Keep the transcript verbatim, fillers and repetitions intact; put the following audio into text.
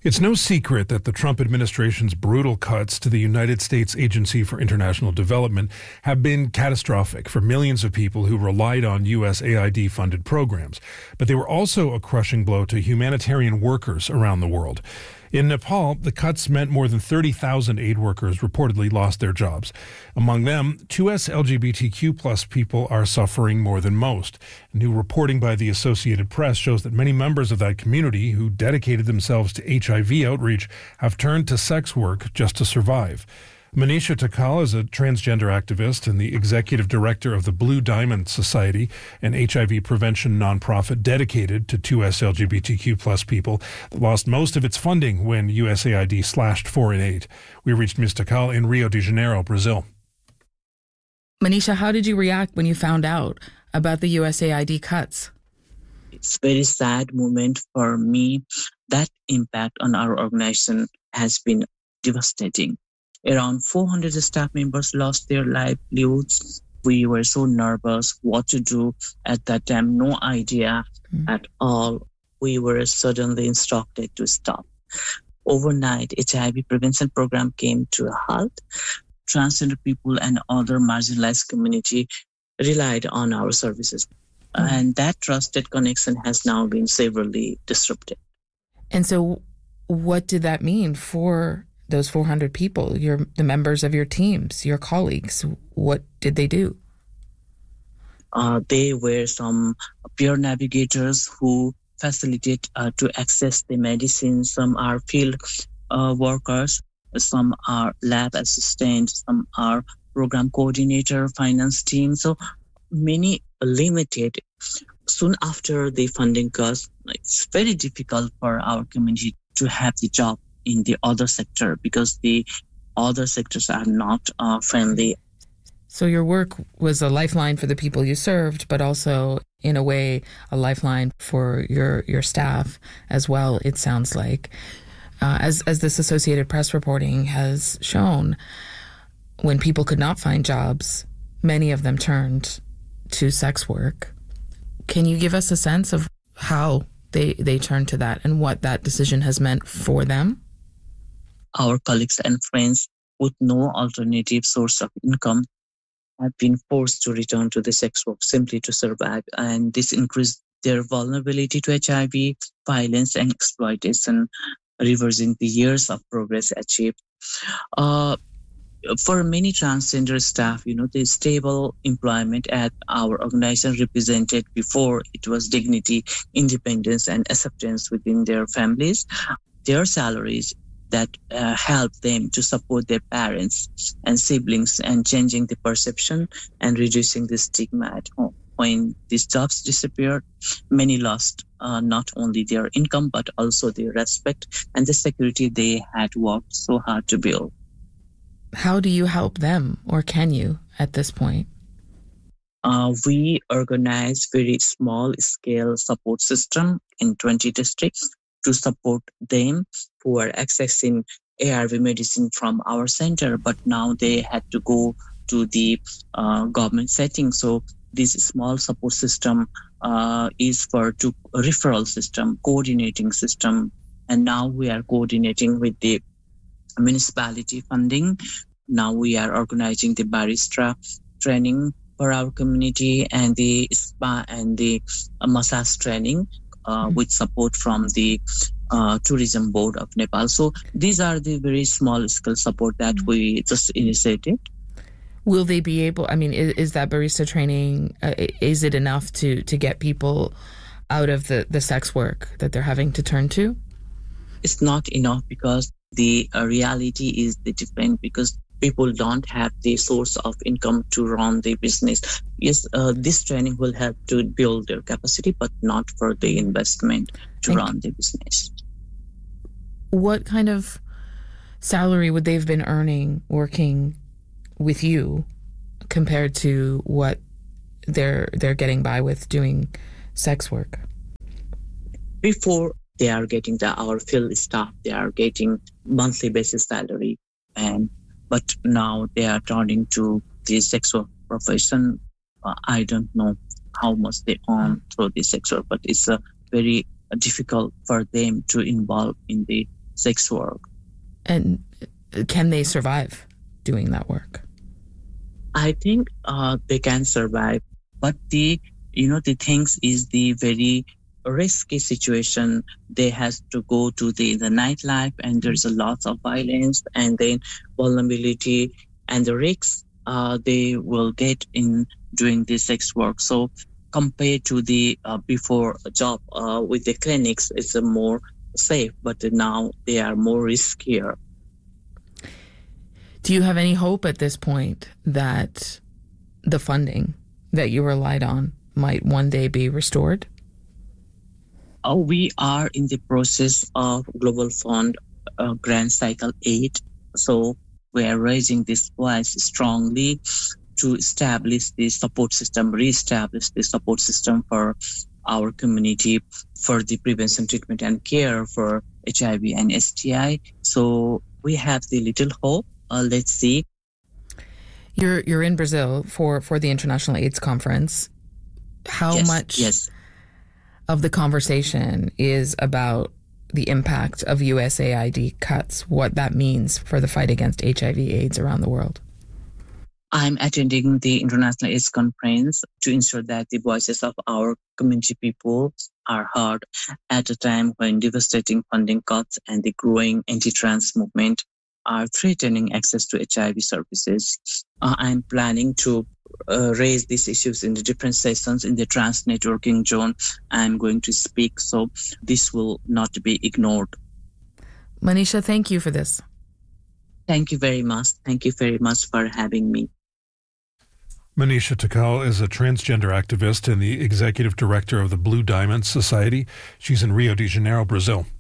It's no secret that the Trump administration's brutal cuts to the United States Agency for International Development have been catastrophic for millions of people who relied on U S A I D-funded programs. But they were also a crushing blow to humanitarian workers around the world. In Nepal, the cuts meant more than thirty thousand aid workers reportedly lost their jobs. Among them, two S L G B T Q plus people are suffering more than most. New reporting by the Associated Press shows that many members of that community who dedicated themselves to H I V outreach have turned to sex work just to survive. Manisha Takal is a transgender activist and the executive director of the Blue Diamond Society, an H I V prevention nonprofit dedicated to two S L G B T Q plus people that lost most of its funding when U S A I D slashed foreign aid. We reached Miz Takal in Rio de Janeiro, Brazil. Manisha, how did you react when you found out about the U S A I D cuts? It's a very sad moment for me. That impact on our organization has been devastating. Around four hundred staff members lost their livelihoods. We were so nervous what to do at that time. No idea mm. at all. We were suddenly instructed to stop. Overnight, H I V prevention program came to a halt. Transgender people and other marginalized community relied on our services. Mm. And that trusted connection has now been severely disrupted. And so what did that mean for those four hundred people, your the members of your teams, your colleagues? What did they do? Uh, they were some peer navigators who facilitate uh, to access the medicine. Some are field uh, workers, some are lab assistants, some are program coordinator, finance team. So many limited. Soon after the funding cuts, it's very difficult for our community to have the job in the other sector because the other sectors are not uh, friendly. So your work was a lifeline for the people you served, but also, in a way, a lifeline for your, your staff as well, it sounds like. Uh, as, as this Associated Press reporting has shown, when people could not find jobs, many of them turned to sex work. Can you give us a sense of how they, they turned to that and what that decision has meant for them? Our colleagues and friends with no alternative source of income have been forced to return to the sex work simply to survive. And this increased their vulnerability to H I V, violence, and exploitation, reversing the years of progress achieved. Uh, for many transgender staff, you know, the stable employment at our organization represented before it was dignity, independence, and acceptance within their families. Their salaries that uh, help them to support their parents and siblings and changing the perception and reducing the stigma at home. When these jobs disappeared, many lost uh, not only their income, but also their respect and the security they had worked so hard to build. How do you help them, or can you, at this point? Uh, we organize very small-scale support system in twenty districts to support them who are accessing A R V medicine from our center, but now they had to go to the uh, government setting. So this small support system uh, is for to referral system, coordinating system, and now we are coordinating with the municipality funding. Now we are organizing the barista training for our community and the spa and the uh, massage training uh, mm-hmm. with support from the uh, Tourism Board of Nepal. So these are the very small scale support that mm-hmm. we just initiated. Will they be able, I mean, is, is that barista training, uh, is it enough to, to get people out of the, the sex work that they're having to turn to? It's not enough because the uh, reality is the different because people don't have the source of income to run the business. Yes, uh, this training will help to build their capacity, but not for the investment to Thank run the business. What kind of salary would they have been earning working with you compared to what they're they're getting by with doing sex work? Before they are getting the our field staff, they are getting monthly basis salary, and but now they are turning to the sex work profession. Uh, I don't know how much they earn through the sex work, but it's uh, very uh, difficult for them to involve in the sex work. And can they survive doing that work? I think uh, they can survive, but the you know the things is the very risky situation. They has to go to the the nightlife, and there's a lot of violence, and then vulnerability and the risks uh, they will get in doing this sex work. So compared to the uh, before job uh, with the clinics, it's a more safe, but now they are more riskier. Do you have any hope at this point that the funding that you relied on might one day be restored? Oh, we are in the process of Global Fund uh, Grant Cycle eight. So we are raising this voice strongly to establish the support system, re-establish the support system for our community for the prevention, treatment, and care for H I V and S T I. So we have the little hope. Uh, let's see. You're you're in Brazil for, for the International AIDS Conference. How yes, much yes. of the conversation is about the impact of U S A I D cuts, what that means for the fight against H I V AIDS around the world? I'm attending the International AIDS Conference to ensure that the voices of our community people are heard at a time when devastating funding cuts and the growing anti-trans movement are threatening access to H I V services. Uh, I'm planning to uh, raise these issues in the different sessions in the trans networking zone. I'm going to speak, so this will not be ignored. Manisha, thank you for this. Thank you very much. Thank you very much for having me. Manisha Tikal is a transgender activist and the executive director of the Blue Diamond Society. She's in Rio de Janeiro, Brazil.